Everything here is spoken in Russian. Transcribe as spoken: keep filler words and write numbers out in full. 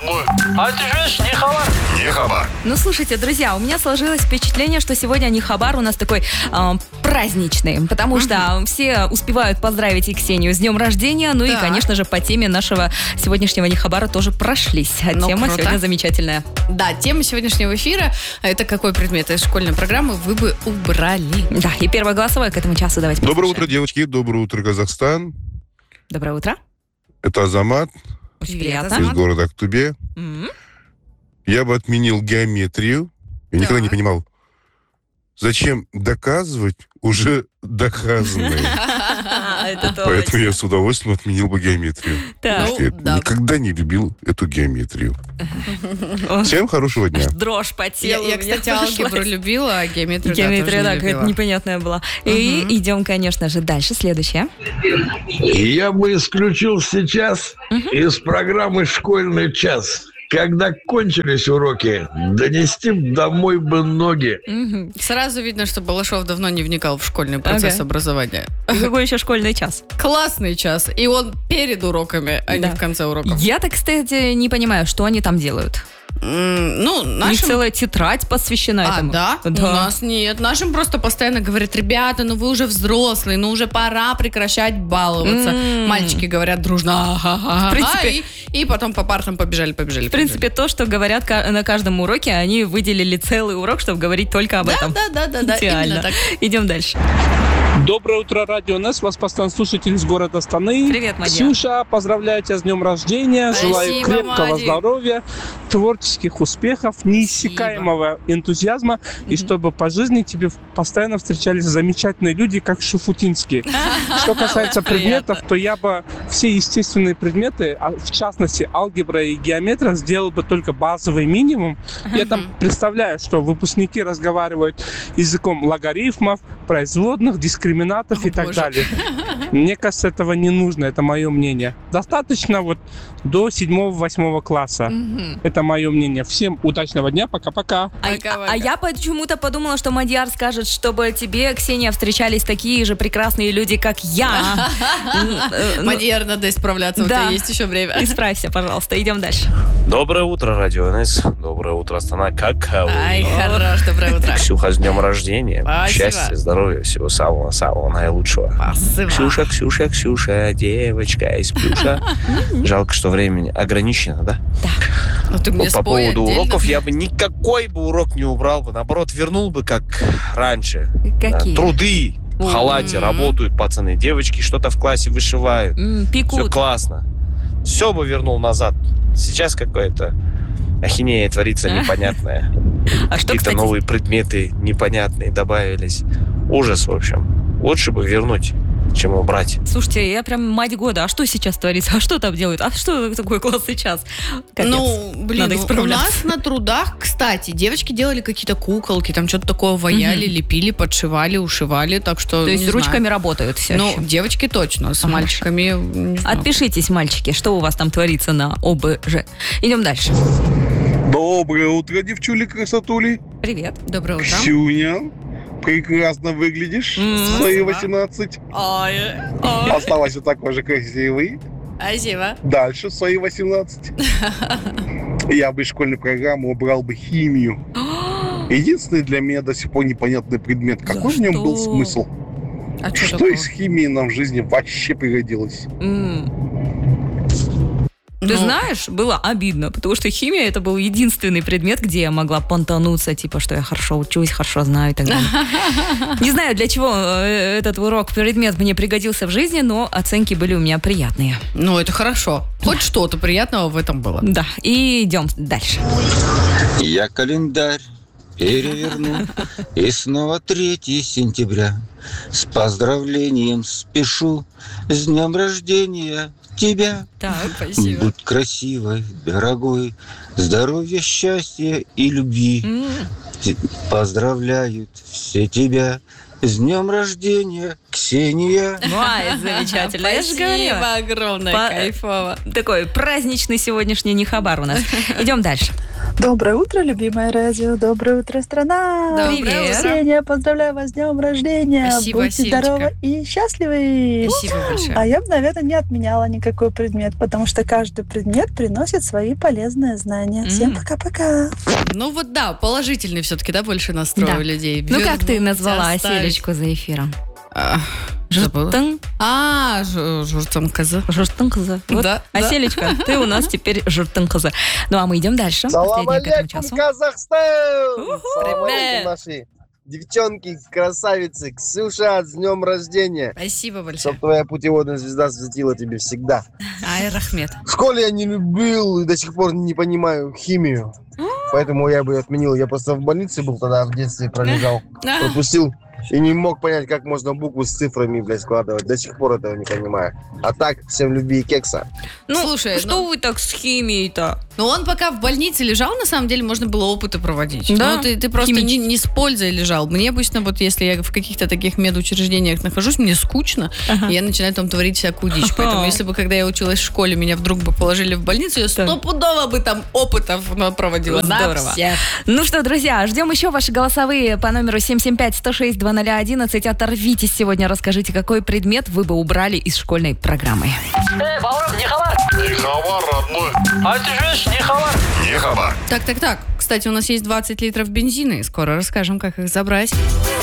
А ты же не хабар. Не хабар. Ну, слушайте, друзья, у меня сложилось впечатление, что сегодня не хабар у нас такой э, праздничный, потому что все успевают поздравить и Ксению с днем рождения, ну Так. и, конечно же, по теме нашего сегодняшнего не хабара тоже прошлись. А Ну, тема круто. сегодня замечательная. Да, тема сегодняшнего эфира – это какой предмет из школьной программы вы бы убрали? Да, и первое голосовое к этому часу давайте Доброе послушаем. утро, девочки. Доброе утро, Казахстан. Доброе утро. Это Азамат Очень Привет, приятно. из Азамат. города Актубе. М. Я бы отменил геометрию. Я никогда Так. не понимал, зачем доказывать уже доказанное. Это Поэтому точно. я с удовольствием отменил бы геометрию. Так. Потому что я да. никогда не любил эту геометрию. Всем хорошего дня. Дрожь по Я, телу. я, у меня кстати, алгебру прошлась. любила, а геометрию, Геометрия, да, да, тоже не какая-то любила. непонятная была. И идем, конечно же, дальше. Следующее. Я бы исключил сейчас из программы «Школьный час». Когда кончились уроки, донести домой бы ноги. Мгм. Сразу видно, что Балашов давно не вникал в школьный процесс Ага. образования. И какой еще школьный час? Классный час. И он перед уроками, а Да. не в конце уроков. Я-то, кстати, не понимаю, что они там делают. М, Ну, У них нашим... целая тетрадь посвящена А, этому. да? У нас нет. Нашим просто постоянно говорят: ребята, ну вы уже взрослые, ну уже пора прекращать баловаться. М. Мальчики говорят дружно. «Ага-ага-ага», В принципе- и, и потом по партам побежали, побежали. В принципе, то, что говорят ка- на каждом уроке, они выделили целый урок, чтобы говорить только об этом. Да, да, да, да, Идеально. именно так. Идем дальше. Доброе утро, Радио НЕС. Вас постоянный слушатель из города Астаны. Привет, Мадьяр. Ксюша, поздравляю тебя с днем рождения. Спасибо, Желаю крепкого Мади. здоровья, творческих успехов, неиссякаемого энтузиазма. И чтобы по жизни тебе постоянно встречались замечательные люди, как Шуфутинский. Что касается предметов, то я бы все естественные предметы, а в частности алгебра и геометрия, сделал бы только базовый минимум. Я там представляю, что выпускники разговаривают языком логарифмов, производных, дискриминантов О, и так боже. далее. Мне кажется, этого не нужно, это мое мнение. Достаточно вот до седьмого-восьмого класса. Мгм. Это мое мнение. Всем удачного дня, пока-пока. А, Пока-пока. а я почему-то подумала, что Мадьяр скажет, чтобы тебе, Ксения, встречались такие же прекрасные люди, как я. М, э, ну, Мадьяр, надо исправляться, у да. тебя есть еще время. Исправься, пожалуйста. Идем дальше. Доброе утро, Радио НС. Доброе утро, Астана. Как вы? Ай, хорош, доброе утро. Ксюха, с днем рождения. Спасибо. Счастья, здоровья, всего самого-самого наилучшего. Спасибо. Ксюша, Ксюша, Ксюша, девочка из Плюша. Жалко, что времени ограничено, да? Ну, ты мне По спой поводу отдельно. уроков я бы никакой бы урок не убрал бы. Наоборот, вернул бы, как раньше. Какие? Да, труды в халате М. работают пацаны. Девочки что-то в классе вышивают. М, Все Пекут. классно. Все бы вернул назад. Сейчас какое-то ахинея творится непонятная. А что, Какие-то кстати, новые предметы непонятные добавились. Ужас, в общем. Лучше бы вернуть, чем убрать. слушайте, я прям мать года. А что сейчас творится? А что там делают? А что такое классный час? Капец. Ну, блин, Надо у исправляться. нас на трудах, кстати, девочки делали какие-то куколки, там что-то такое ваяли, Мгм. лепили, подшивали, ушивали, так что, То есть не ручками знаю. работают все Ну, еще. девочки точно, с Ага. мальчиками, не знаю. Отпишитесь, мальчики, что у вас там творится на ОБЖ. Идем дальше. Доброе утро, девчули красотули. Привет. Доброе утро. Ксюня, прекрасно выглядишь М. в свои восемнадцать. Ой, ой, Оставайся такой же красивый. спасибо. Дальше в свои восемнадцать. Я бы из школьной программы убрал бы химию. Единственный для меня до сих пор непонятный предмет. За Какой в нем был что? смысл? А что Что такое? из химии нам в жизни вообще пригодилось? М. Ты Ну, знаешь, было обидно, потому что химия это был единственный предмет, где я могла понтануться, типа, что я хорошо учусь, хорошо знаю и так далее. Не знаю, для чего э, этот урок, предмет мне пригодился в жизни, но оценки были у меня приятные. Ну, это хорошо. Хоть что-то приятного в этом было. Да, и идем дальше. Я календарь переверну, и снова третьего сентября. С поздравлением спешу, с днем рождения тебя. Так, спасибо. Будь красивой, дорогой, здоровья, счастья и любви. М, Т- Поздравляют все тебя с днем рождения, Ксения. Ой, замечательно. Я же говорила. Спасибо огромное, По- кайфово. Такой праздничный сегодняшний нехабар у нас. Идем дальше. Доброе утро, любимое радио. Доброе утро, страна. Доброе Привет. утро. Ксения, поздравляю вас с днем рождения. Спасибо, Будьте Сенечка. здоровы и счастливы. Спасибо большое. А я бы, наверное, не отменяла никакой предмет, потому что каждый предмет приносит свои полезные знания. Всем М. пока-пока. Ну вот да, положительный все-таки, да, больше настрой Да. у людей. Ну, как ты Вернуть, назвала оставить. Селечку за эфиром? А, забыла. Журтын. А, жу- журтом коза. Журтын кызы. Вот. Да, А да. Селечка, ты у нас теперь журтын кызы. Ну, а мы идем дальше. Последняя к этому часу. Казахстан! Уху! Салам Привет! алейкум, наши девчонки, красавицы, Ксюша, с днем рождения! Спасибо большое. Чтоб твоя путеводная звезда светила тебе всегда. Ай, Рахмет. В школе я не любил и до сих пор не понимаю химию. Поэтому я бы отменил. Я просто в больнице был тогда, в детстве пролежал. Пропустил и не мог понять, как можно буквы с цифрами, блядь, складывать. До сих пор этого не понимаю. А так, всем любви и кекса. Ну, Слушай, что ну- вы так с химией-то? Но он пока в больнице лежал, на самом деле, можно было опыты проводить. Да, Ну, ты, ты просто не, химические. не с пользой лежал. Мне обычно, вот если я в каких-то таких медучреждениях нахожусь, мне скучно, Ага. и я начинаю там творить всякую дичь. Поэтому, Ага. если бы, когда я училась в школе, меня вдруг бы положили в больницу, я Так. стопудово бы там опытов ну, проводила. На Здорово. всех. Ну что, друзья, ждем еще ваши голосовые по номеру семь семь пять сто шесть два ноль один. Оторвитесь сегодня, расскажите, какой предмет вы бы убрали из школьной программы. Не хабар. Так, так, так. Кстати, у нас есть двадцать литров бензина, и скоро расскажем, как их забрать.